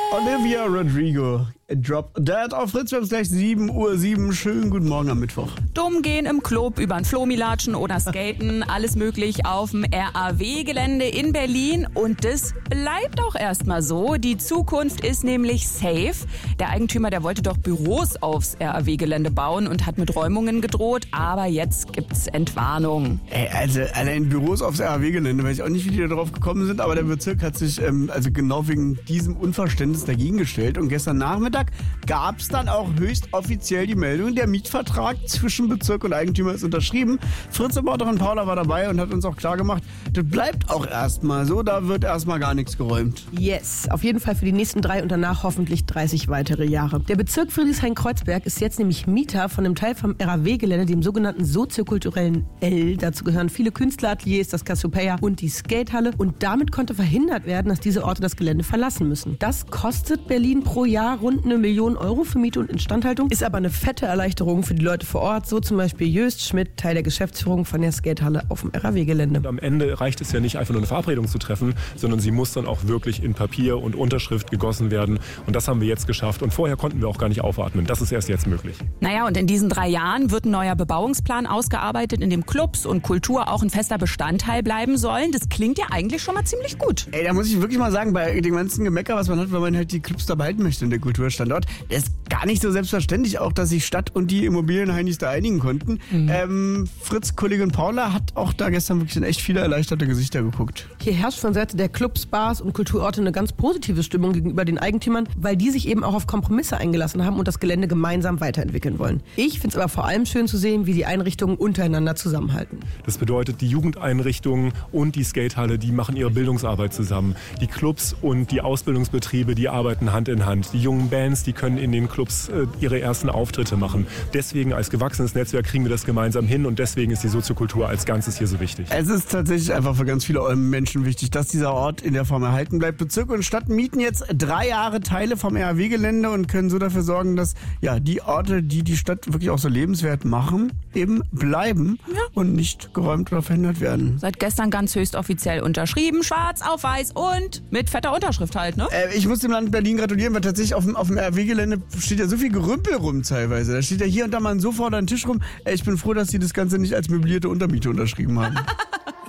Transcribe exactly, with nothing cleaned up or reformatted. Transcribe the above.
Olivia Rodrigo. Drop Dead auf Fritz. Wir haben es gleich sieben Uhr sieben. Schönen guten Morgen am Mittwoch. Dumm gehen im Club, übern Flomi latschen oder skaten. Alles möglich auf dem R A W-Gelände in Berlin. Und das bleibt auch erstmal so. Die Zukunft ist nämlich safe. Der Eigentümer, der wollte doch Büros aufs R A W-Gelände bauen und hat mit Räumungen gedroht. Aber jetzt gibt's Entwarnung. Ey, also allein Büros aufs R A W-Gelände, weiß ich auch nicht, wie die da drauf gekommen sind. Aber der Bezirk hat sich ähm, also genau wegen diesem Unverständnis dagegen gestellt. Und gestern Nachmittag gab es dann auch höchst offiziell die Meldung, der Mietvertrag zwischen Bezirk und Eigentümer ist unterschrieben. Fritz-Reporterin Paula war dabei und hat uns auch klar gemacht, das bleibt auch erstmal so, da wird erstmal gar nichts geräumt. Yes, auf jeden Fall für die nächsten drei und danach hoffentlich dreißig weitere Jahre. Der Bezirk Friedrichshain-Kreuzberg ist jetzt nämlich Mieter von einem Teil vom R A W-Gelände, dem sogenannten soziokulturellen L. Dazu gehören viele Künstlerateliers, das Cassiopeia und die Skatehalle. Und damit konnte verhindert werden, dass diese Orte das Gelände verlassen müssen. Das kostet Berlin pro Jahr rund eine Million Euro für Miete und Instandhaltung, ist aber eine fette Erleichterung für die Leute vor Ort, so zum Beispiel Jöst Schmidt, Teil der Geschäftsführung von der Skatehalle auf dem R A W-Gelände. Am Ende reicht es ja nicht einfach nur eine Verabredung zu treffen, sondern sie muss dann auch wirklich in Papier und Unterschrift gegossen werden und das haben wir jetzt geschafft und vorher konnten wir auch gar nicht aufatmen. Das ist erst jetzt möglich. Naja, und in diesen drei Jahren wird ein neuer Bebauungsplan ausgearbeitet, in dem Clubs und Kultur auch ein fester Bestandteil bleiben sollen. Das klingt ja eigentlich schon mal ziemlich gut. Ey, da muss ich wirklich mal sagen, bei dem ganzen Gemecker, was man hat, wenn man halt die Clubs da behalten möchte in der Kulturstandort, das ist gar nicht so selbstverständlich, auch dass sich Stadt und die Immobilienheinis da einigen konnten. Mhm. Ähm, Fritz, Kollegin Paula hat auch da gestern wirklich in echt viele erleichterte Gesichter geguckt. Hier herrscht von Seite der Clubs, Bars und Kulturorte eine ganz positive Stimmung gegenüber den Eigentümern, weil die sich eben auch auf Kompromisse eingelassen haben und das Gelände gemeinsam weiterentwickeln wollen. Ich finde es aber vor allem schön zu sehen, wie die Einrichtungen untereinander zusammenhalten. Das bedeutet, die Jugendeinrichtungen und die Skatehalle, die machen ihre Bildungsarbeit zusammen. Die Clubs und die Ausbildungsbetriebe, die arbeiten Hand in Hand. Die jungen Bands, die können in den Clubs äh, ihre ersten Auftritte machen. Deswegen als gewachsenes Netzwerk kriegen wir das gemeinsam hin und deswegen ist die Soziokultur als Ganzes hier so wichtig. Es ist tatsächlich einfach für ganz viele Menschen wichtig, dass dieser Ort in der Form erhalten bleibt. Bezirk und Stadt mieten jetzt drei Jahre Teile vom R A W-Gelände und können so dafür sorgen, dass ja die Orte, die die Stadt wirklich auch so lebenswert machen, eben bleiben ja. und nicht geräumt oder verhindert werden. Seit gestern ganz höchst offiziell unterschrieben, schwarz auf weiß und mit fetter Unterschrift halt, ne? Äh, ich muss dem Land Berlin gratulieren, weil tatsächlich auf dem, auf dem R A W-Gelände steht ja so viel Gerümpel rum teilweise. Da steht ja hier und da mal ein Sofa oder ein Tisch rum. Äh, ich bin froh, dass sie das Ganze nicht als möblierte Untermiete unterschrieben haben.